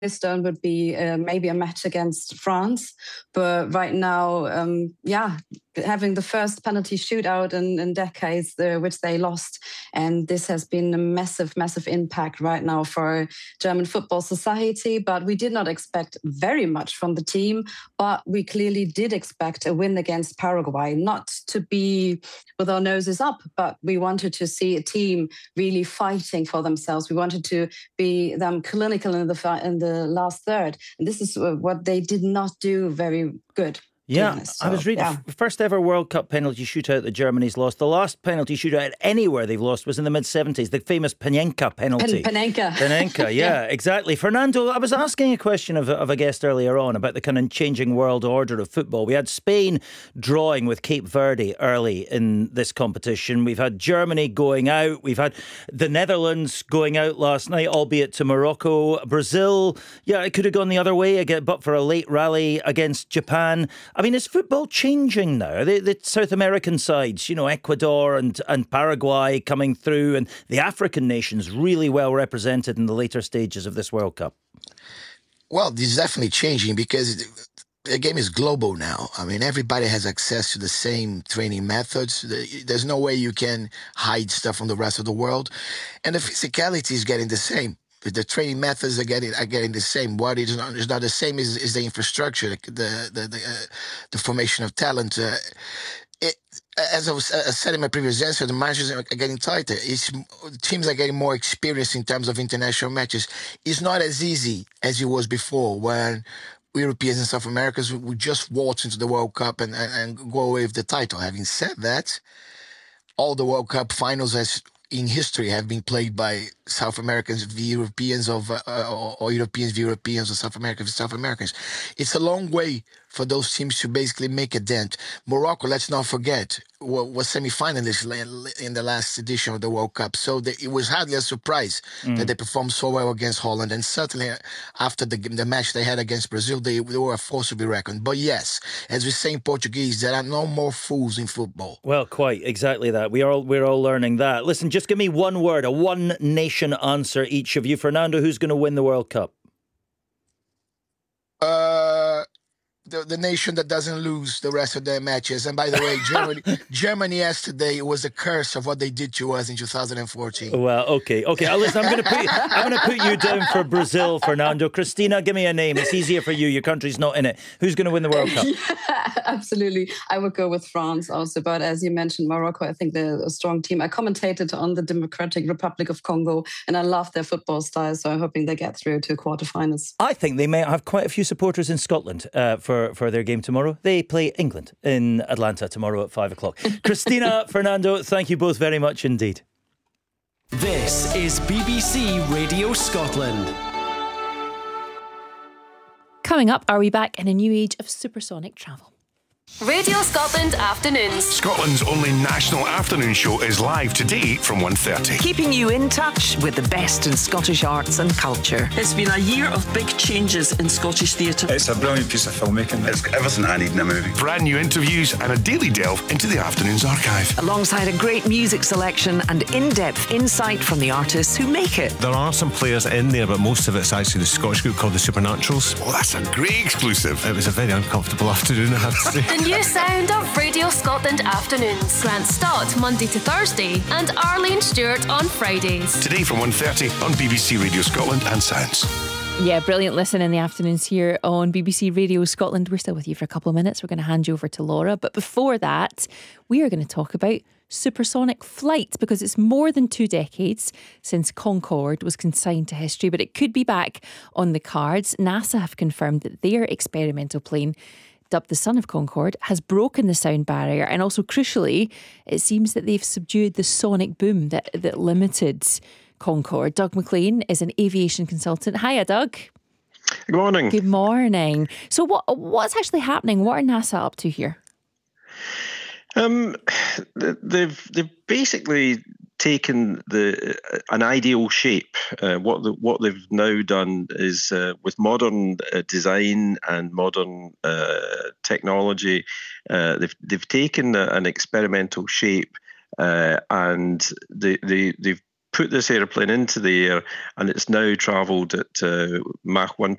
milestone would be maybe a match against France. But right now, having the first penalty shootout in decades, which they lost. And this has been a massive, massive impact right now for German football society. But we did not expect very much from the team. But we clearly did expect a win against Paraguay, not to be with our noses up, but we wanted to see a team really fighting for themselves. We wanted to be them clinical in the last third. And this is what they did not do very good. Yeah, I was reading, first ever World Cup penalty shootout that Germany's lost. The last penalty shootout anywhere they've lost was in the mid-70s, the famous Panenka penalty. Panenka, yeah, exactly. Fernando, I was asking a question of a guest earlier on about the kind of changing world order of football. We had Spain drawing with Cape Verde early in this competition. We've had Germany going out. We've had the Netherlands going out last night, albeit to Morocco. Brazil, it could have gone the other way again, but for a late rally against Japan. I mean, is football changing now? The South American sides, Ecuador and Paraguay coming through, and the African nations really well represented in the later stages of this World Cup. Well, this is definitely changing because the game is global now. I mean, everybody has access to the same training methods. There's no way you can hide stuff from the rest of the world. And the physicality is getting the same. The training methods are getting the same. What is not the same is the infrastructure, the formation of talent. As I said in my previous answer, the matches are getting tighter. Teams are getting more experienced in terms of international matches. It's not as easy as it was before when Europeans and South Americans would just waltz into the World Cup and go away with the title. Having said that, all the World Cup finals in history have been played by South Americans v Europeans or Europeans v Europeans or South Americans v South Americans. It's a long way for those teams to basically make a dent. Morocco, let's not forget, was semi-finalists in the last edition of the World Cup. So it was hardly a surprise that they performed so well against Holland. And certainly after the match they had against Brazil, they were a force to be reckoned. But yes, as we say in Portuguese, there are no more fools in football. Well, quite exactly that. We're all learning that. Listen, just give me one word, a one-nation answer, each of you. Fernando, who's going to win the World Cup? The nation that doesn't lose the rest of their matches. And by the way, Germany yesterday was a curse of what they did to us in 2014. Well, okay. Listen, I'm going to put you down for Brazil, Fernando. Christina, give me a name. It's easier for you. Your country's not in it. Who's going to win the World Cup? Yeah, absolutely. I would go with France also. But as you mentioned, Morocco, I think they're a strong team. I commentated on the Democratic Republic of Congo, and I love their football style. So I'm hoping they get through to quarterfinals. I think they may have quite a few supporters in Scotland for their game tomorrow. They play England in Atlanta tomorrow at 5 o'clock. Christina, Fernando, thank you both very much indeed. This is BBC Radio Scotland. Coming up, are we back in a new age of supersonic travel? Radio Scotland Afternoons. Scotland's only national afternoon show is live today from 1:30. Keeping you in touch with the best in Scottish arts and culture. It's been a year of big changes in Scottish theatre. It's a brilliant piece of filmmaking. It's everything I need in a movie. Brand new interviews and a daily delve into the afternoon's archive. Alongside a great music selection and in-depth insight from the artists who make it. There are some players in there, but most of it's actually the Scottish group called the Supernaturals. Oh, that's a great exclusive. It was a very uncomfortable afternoon, I have to say. The new sound of Radio Scotland Afternoons. Grant Stott Monday to Thursday and Arlene Stewart on Fridays. Today from 1:30 on BBC Radio Scotland and Sounds. Yeah, brilliant listen in the afternoons here on BBC Radio Scotland. We're still with you for a couple of minutes. We're going to hand you over to Laura. But before that, we are going to talk about supersonic flight, because it's more than 2 decades since Concorde was consigned to history, but it could be back on the cards. NASA have confirmed that their experimental plane, dubbed the Son of Concorde, has broken the sound barrier, and also crucially, it seems that they've subdued the sonic boom that limited Concorde. Doug McLean is an aviation consultant. Hiya, Doug. Good morning. Good morning. So what's actually happening? What are NASA up to here? They've basically taken an ideal shape. What they've now done is with modern design and modern technology, they've taken an experimental shape and they've put this airplane into the air, and it's now travelled at Mach 1